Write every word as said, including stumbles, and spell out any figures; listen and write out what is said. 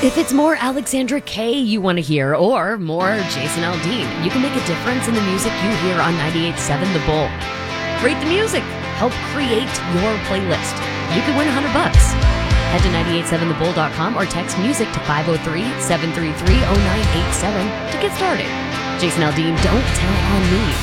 If it's more Alexandra Kay you want to hear or more Jason Aldean, you can make a difference in the music you hear on ninety-eight point seven The Bull. Rate the music. Help create your playlist. You can win one hundred bucks. Head to nine eight seven the bull dot com or text music to five oh three, seven three three, oh nine eight seven to get started. Jason Aldean, Don't Tell on Me.